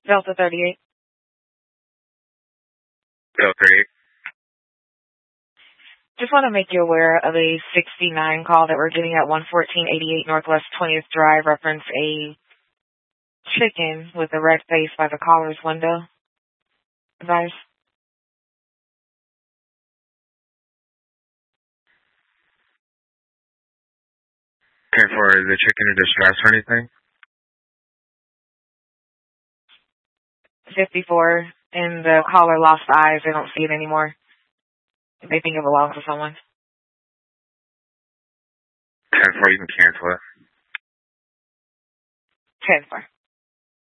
Delta 38. Delta 38. Just want to make you aware of a 69 call that we're getting at 11488 Northwest 20th Drive, reference a chicken with a red face by the caller's window. Advice? 10-4, is the chicken in distress or anything? 54, and the caller lost eyes. They don't see it anymore. They think it belongs to someone. 10-4, you can cancel it. 10-4.